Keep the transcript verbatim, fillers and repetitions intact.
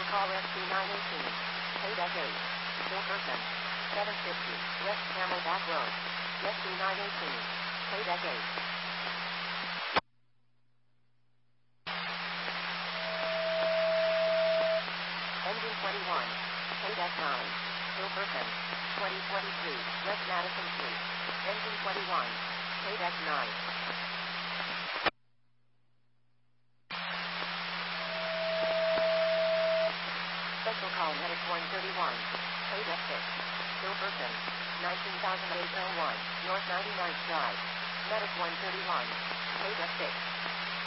Call S T nine eighteen. Pay deck eight. Bill Person. seven fifty. West Camelback Road. S T nine eighteen. Pay deck eight. Engine twenty-one. Pay deck nine. Bill Person. twenty twenty-three. West Madison Street. Engine twenty-one. Pay deck nine. Special call Medic one thirty-one. Pay deck six. Bill Person. nineteen thousand eight oh one. North ninety-ninth Drive. Medic one thirty-one. Pay deck six.